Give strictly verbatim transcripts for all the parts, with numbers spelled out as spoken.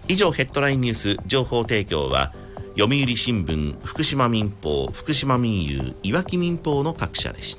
以上、ヘッドラインニュース情報提供は読売新聞、福島民報、福島民友、いわき民報の各社でした。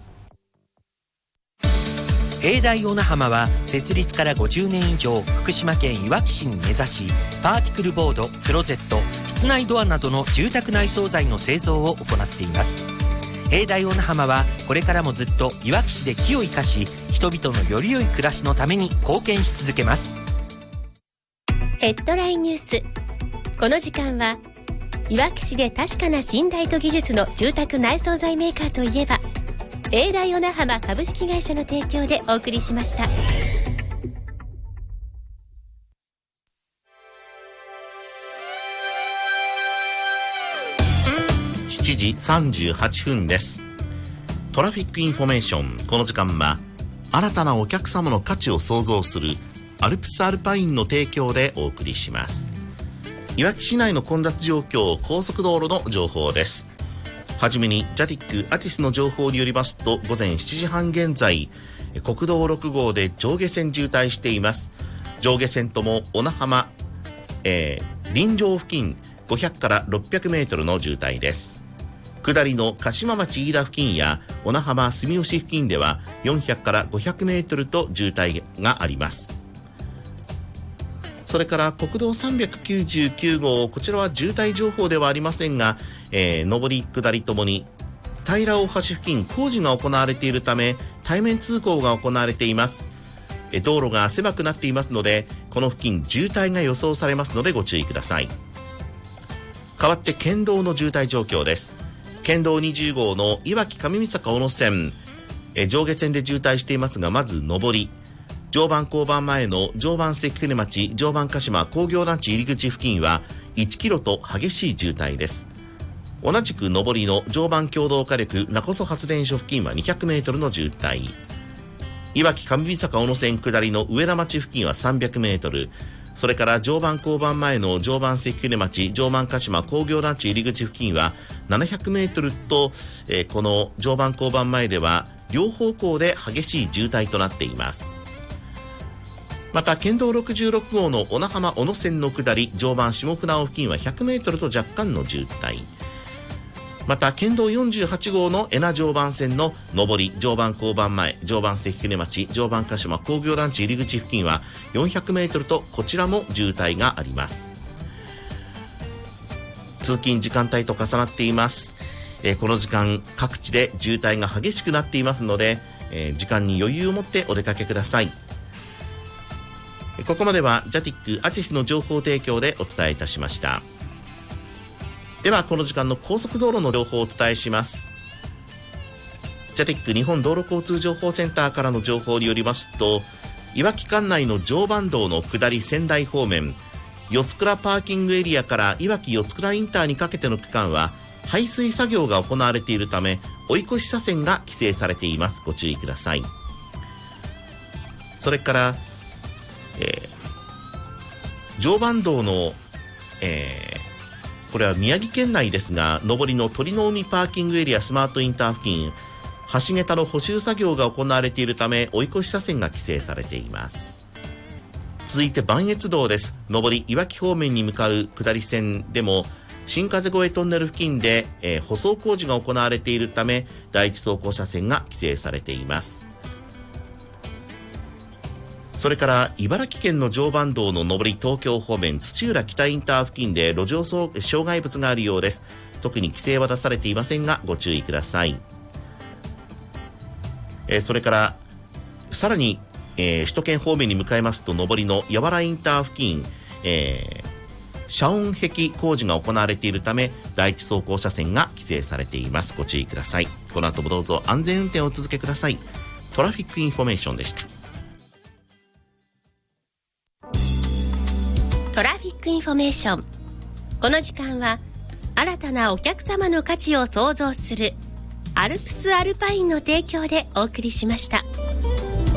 永大小名浜は設立からごじゅうねん以上、福島県いわき市に根ざし、パーティクルボード、クローゼット、室内ドアなどの住宅内装材の製造を行っています。永大小名浜はこれからもずっといわき市で木を生かし、人々のより良い暮らしのために貢献し続けます。 ヘッドラインニュース。この時間はいわき市で確かな信頼と技術の住宅内装材メーカーといえば永大小名浜株式会社の提供でお送りしました。 しちじさんじゅうはっぷんです。トラフィックインフォメーション。この時間は新たなお客様の価値を創造するアルプスアルパインの提供でお送りします。いわき市内の混雑状況、高速道路の情報です。はじめにジャティックアティスの情報によりますと、午前しちじはん現在、国道ろく号で上下線渋滞しています。上下線とも小名浜、えー、林上付近ごひゃくからろっぴゃくメートルの渋滞です。下りの鹿島町飯田付近や小名浜住吉付近ではよんひゃくからごひゃくメートルと渋滞があります。それから国道さんびゃくきゅうじゅうきゅう号、こちらは渋滞情報ではありませんが、えー、上り下りともに平大橋付近工事が行われているため対面通行が行われています。えー、道路が狭くなっていますので、この付近渋滞が予想されますのでご注意ください。代わって県道の渋滞状況です。県道にじゅう号のいわき上三坂小野線、えー、上下線で渋滞していますが、まず上り常磐交番前の常磐関船町常磐鹿島工業団地入り口付近はいちキロと激しい渋滞です。同じく上りの常磐共同火力勿来発電所付近はにひゃくメートルの渋滞、いわき上三坂小野線下りの上田町付近はさんびゃくメートル、それから常磐交番前の常磐関船町常磐鹿島工業団地入り口付近はななひゃくメートルと、えー、この常磐交番前では両方向で激しい渋滞となっています。また県道ろくじゅうろく号の小名浜小野線の下り常磐下船尾付近はひゃくメートルと若干の渋滞、また県道よんじゅうはち号の恵那常磐線の上り常磐交番前常磐関船町常磐鹿島工業団地入り口付近はよんひゃくメートルとこちらも渋滞があります。通勤時間帯と重なっています。えー、この時間各地で渋滞が激しくなっていますので、えー、時間に余裕を持ってお出かけください。ここまではジャティックアティスの情報提供でお伝えいたしました。ではこの時間の高速道路の情報をお伝えします。ジャティック日本道路交通情報センターからの情報によりますと、いわき管内の常磐道の下り仙台方面四つ倉パーキングエリアからいわき四つ倉インターにかけての区間は排水作業が行われているため追い越し車線が規制されています。ご注意ください。それからえー、常磐道の、えー、これは宮城県内ですが、上りの鳥の海パーキングエリアスマートインター付近橋桁の補修作業が行われているため追い越し車線が規制されています。続いて磐越道です。上りいわき方面に向かう下り線でも新風越トンネル付近で、えー、舗装工事が行われているため第一走行車線が規制されています。それから茨城県の常磐道の上り東京方面土浦北インター付近で路上障害物があるようです。特に規制は出されていませんがご注意ください。えー、それからさらに、えー、首都圏方面に向かいますと上りの八原インター付近、えー、遮音壁工事が行われているため第一走行車線が規制されています。ご注意ください。この後もどうぞ安全運転をお続けください。トラフィックインフォメーションでした。 トラフィックインフォメーション。この時間は新たなお客様の価値を創造するアルプスアルパインの提供でお送りしました。